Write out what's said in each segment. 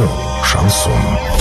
Радио «Шансон».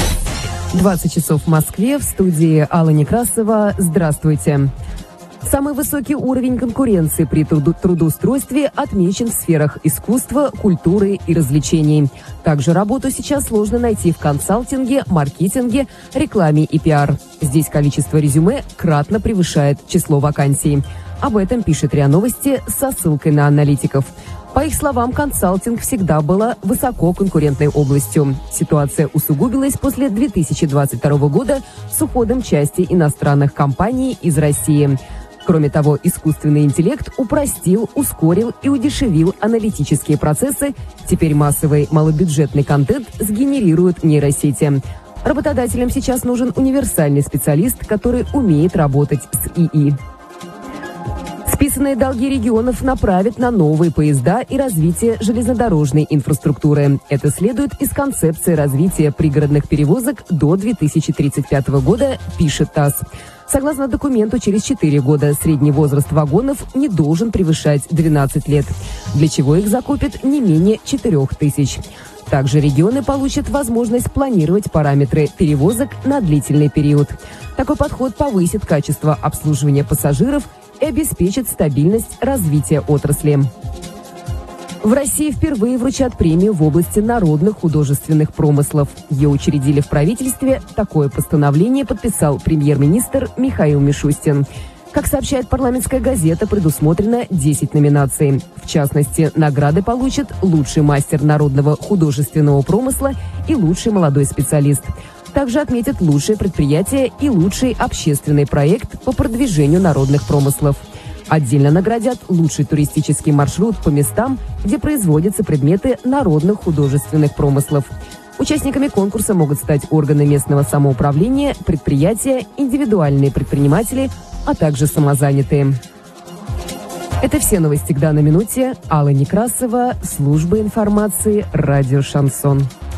20 часов в Москве, в студии Алла Некрасова. Здравствуйте. Самый высокий уровень конкуренции при трудоустройстве отмечен в сферах искусства, культуры и развлечений. Также работу сейчас сложно найти в консалтинге, маркетинге, рекламе и пиар. Здесь количество резюме кратно превышает число вакансий. Об этом пишет РИА Новости со ссылкой на аналитиков. По их словам, консалтинг всегда была высококонкурентной областью. Ситуация усугубилась после 2022 года с уходом части иностранных компаний из России. Кроме того, искусственный интеллект упростил, ускорил и удешевил аналитические процессы. Теперь массовый малобюджетный контент сгенерируют нейросети. Работодателям сейчас нужен универсальный специалист, который умеет работать с ИИ. Списанные долги регионов направят на новые поезда и развитие железнодорожной инфраструктуры. Это следует из концепции развития пригородных перевозок до 2035 года, пишет ТАСС. Согласно документу, через 4 года средний возраст вагонов не должен превышать 12 лет, для чего их закупят не менее 4000. Также регионы получат возможность планировать параметры перевозок на длительный период. Такой подход повысит качество обслуживания пассажиров и обеспечит стабильность развития отрасли. В России впервые вручат премию в области народных художественных промыслов. Ее учредили в правительстве. Такое постановление подписал премьер-министр Михаил Мишустин. Как сообщает парламентская газета, предусмотрено 10 номинаций. В частности, награды получат лучший мастер народного художественного промысла и лучший молодой специалист. Также отметят лучшее предприятие и лучший общественный проект по продвижению народных промыслов. Отдельно наградят лучший туристический маршрут по местам, где производятся предметы народных художественных промыслов. Участниками конкурса могут стать органы местного самоуправления, предприятия, индивидуальные предприниматели, а также самозанятые. Это все новости к данной минуте. Алла Некрасова, служба информации, радио «Шансон».